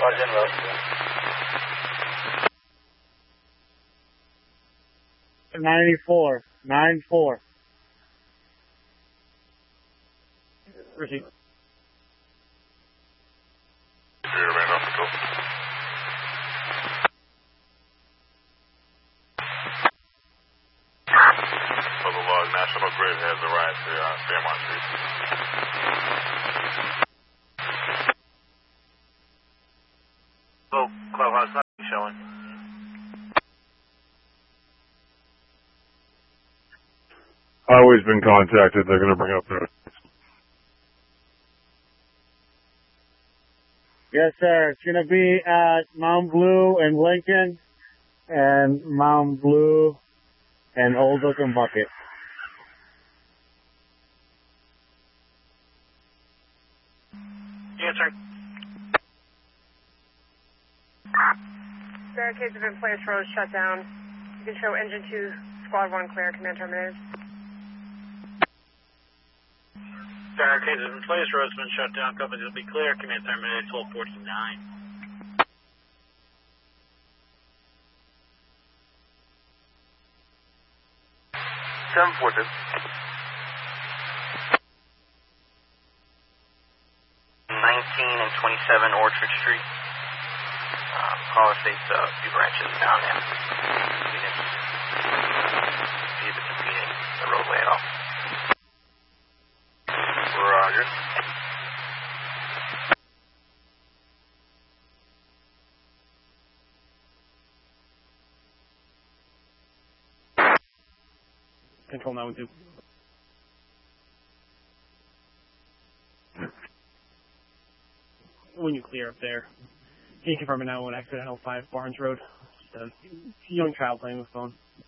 Sergeant Road. 94. Receive. Ran off the go. For the log, National Grid has arrived to Fairmont Street. Oh, Clubhouse not showing. Highway's been contacted. They're going to bring up their... Yes, sir. It's going to be at Mount Blue and Lincoln and Mount Blue and Old Oak and Bucket. Yes, sir. Barricades have been placed, roads shut down. You can show engine 2, squad 1 clear, command terminated. Barricades have been placed, roads been shut down, companies will be clear, command terminated, 1249. 742. 19 and 27 Orchard Street. Caller states a few branches down there. See if it's impeding the roadway at all. Roger. Control 912. When you clear up there, can you confirm a 911 accident L5 Barnes Road? Just a young child playing with phone.